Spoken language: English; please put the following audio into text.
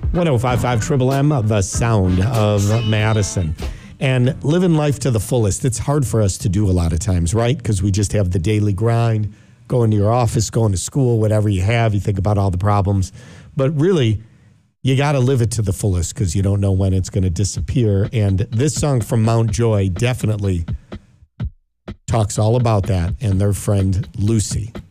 105.5 Triple M, the sound of Madison. And living life to the fullest, it's hard for us to do a lot of times, right? Because we just have the daily grind, going to your office, going to school, whatever you have, you think about all the problems. But really, you got to live it to the fullest because you don't know when it's going to disappear. And this song from Mount Joy definitely talks all about that and their friend Lucy.